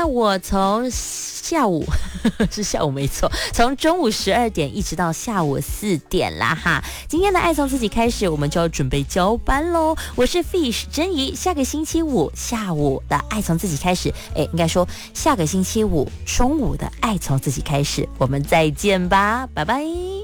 那我从下午是下午没错，从中午12点一直到下午4点啦哈。今天的爱从自己开始，我们就要准备交班喽。我是 Fish 珍怡，下个星期五下午的爱从自己开始，应该说下个星期五中午的爱从自己开始，我们再见吧，拜拜。